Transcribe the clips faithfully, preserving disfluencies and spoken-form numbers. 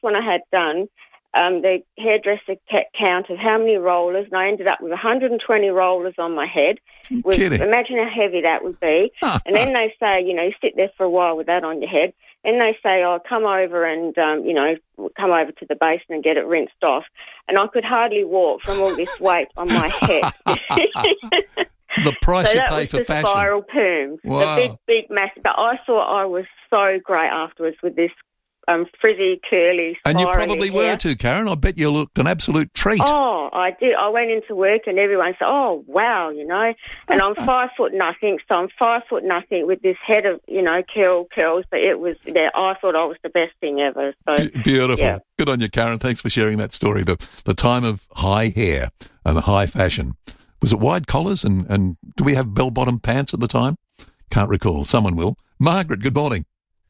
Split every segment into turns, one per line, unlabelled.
one I had done, um, the hairdresser kept count of how many rollers, and I ended up with one hundred twenty rollers on my head. With, imagine how heavy that would be. And then they say, you know, you sit there for a while with that on your head. Then they say, oh, come over and, um, you know, come over to the basin and get it rinsed off. And I could hardly walk from all this weight on my head.
The price
so
you
that
pay
was
for
the
fashion.
Spiral perm.
Wow.
The big, big, massive. But I thought I was so great afterwards with this um, frizzy, curly,
And you probably
hair.
were too, Karen. I bet you looked an absolute treat.
Oh, I did. I went into work and everyone said, oh, wow, you know. And I'm five foot nothing, so I'm five foot nothing with this head of, you know, curl, curls. But it was, yeah, I thought I was the best thing ever. So
Be- beautiful.
Yeah.
Good on you, Karen. Thanks for sharing that story. The the time of high hair and high fashion. Was it wide collars and, and do we have bell-bottom pants at the time? Can't recall. Someone will. Margaret, good morning.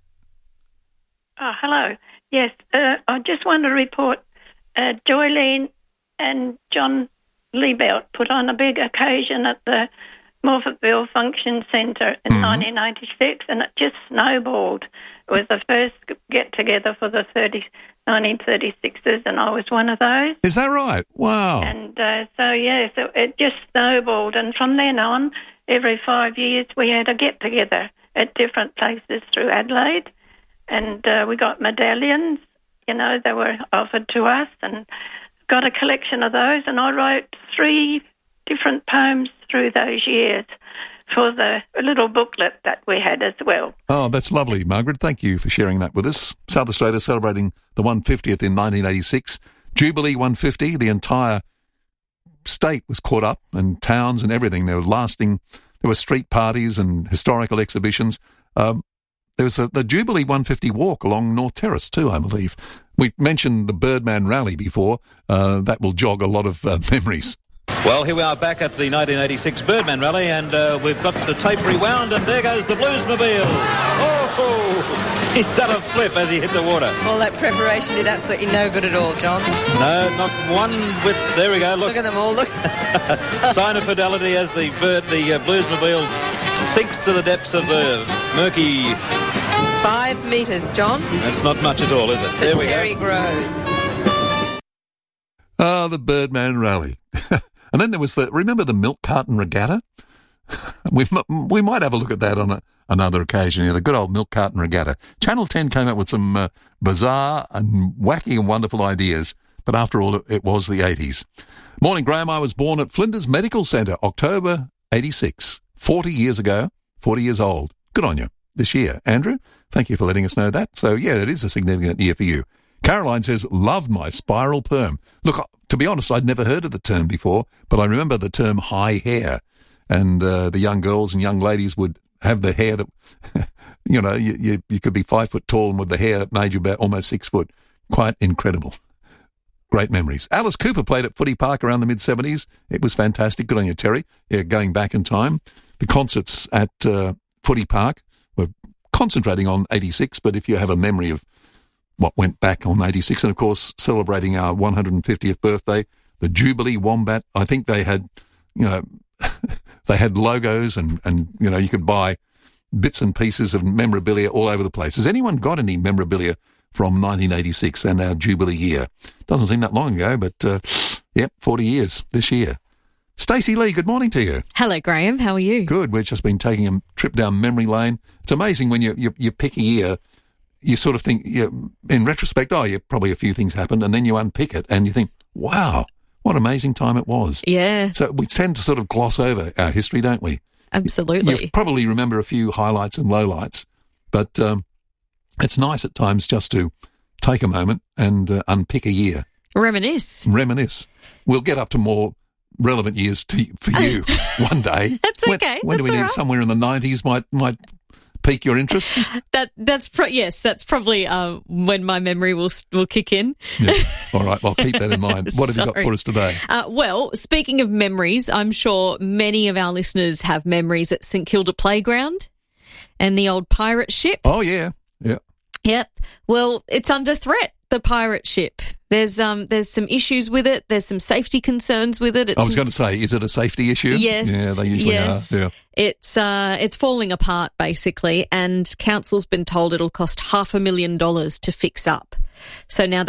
Oh, hello. Yes, uh, I just want to report uh, Joylene and John Liebelt put on a big occasion at the Morphettville Function Centre in
Mm-hmm.
nineteen ninety-six, and it just snowballed. It was the first get-together for the thirty, nineteen thirty-sixers, and I was one of those.
Is that right? Wow.
And uh, so, yeah, so it just snowballed, and from then on, every five years we had a get-together at different places through Adelaide. And uh, we got medallions, you know, they were offered to us, and got a collection of those. And I wrote three different poems through those years for the little booklet that we had as well.
Oh, that's lovely, Margaret. Thank you for sharing that with us. South Australia celebrating the one hundred fiftieth in nineteen eighty-six. Jubilee one hundred fifty, the entire state was caught up, and towns and everything. They were lasting. There were street parties and historical exhibitions. Um, There was a, the Jubilee one hundred fifty walk along North Terrace too, I believe. We mentioned the Birdman Rally before. Uh, that will jog a lot of uh, memories.
Well, here we are back at the nineteen eighty-six Birdman Rally, and uh, we've got the tape rewound, and there goes the Bluesmobile. Oh, he's done a flip as he hit the water.
All that preparation did absolutely no good at all, John.
No, not one with... There we go, look.
Look at them all, look.
Sign of fidelity as the bird, the uh, Bluesmobile sinks to the depths of the murky...
Five metres, John.
That's not much at all, is it?
So
there we
Terry
go.
grows.
Ah, the Birdman Rally. And then there was the, remember the milk carton regatta? we, we might have a look at that on a, another occasion, yeah, the good old milk carton regatta. Channel ten came up with some uh, bizarre and wacky and wonderful ideas, but after all, it, it was the eighties. Morning, Graham. I was born at Flinders Medical Centre, October eighty-six, forty years ago, forty years old. Good on you this year. Andrew, thank you for letting us know that. So, yeah, it is a significant year for you. Caroline says, loved my spiral perm. Look, to be honest, I'd never heard of the term before, but I remember the term high hair. And uh, the young girls and young ladies would have the hair that, you know, you, you, you could be five foot tall and with the hair that made you about almost six foot. Quite incredible. Great memories. Alice Cooper played at Footy Park around the mid-seventies. It was fantastic. Good on you, Terry. Yeah, going back in time. The concerts at uh, Footy Park were concentrating on eighty-six, but if you have a memory of what went back on eighty-six, and of course celebrating our one hundred fiftieth birthday, the Jubilee Wombat, I think they had, you know, they had logos and, and, you know, you could buy bits and pieces of memorabilia all over the place. Has anyone got any memorabilia from nineteen eighty-six and our Jubilee year? Doesn't seem that long ago, but, uh, yep, forty years this year. Stacey Lee, good morning to you.
Hello, Graham. How are you?
Good. We've just been taking a trip down memory lane. It's amazing when you you, you pick a year, you sort of think, you, in retrospect, oh, yeah, probably a few things happened, and then you unpick it and you think, wow, what an amazing time it was.
Yeah.
So we tend to sort of gloss over our history, don't we?
Absolutely.
You, you probably remember a few highlights and lowlights, but um, it's nice at times just to take a moment and uh, unpick a year.
Reminisce.
Reminisce. We'll get up to more relevant years to, for you one day.
That's
when,
okay.
When
That's
do we need
right.
somewhere in the nineties might might pique your interest?
That that's pro- yes, that's probably uh, when my memory will will kick in.
Yeah. All right, well, keep that in mind. What have you got
Sorry.
for us today?
Uh, well, speaking of memories, I'm sure many of our listeners have memories at St Kilda Playground and the old pirate ship.
Oh, yeah, yeah.
Yep. Well, it's under threat, the pirate ship. There's um there's some issues with it. There's some safety concerns with it. It's
I was going to say, is it a safety issue?
Yes.
Yeah, they usually
yes.
are. Yeah.
It's uh it's falling apart basically, and council's been told it'll cost half a million dollars to fix up. So now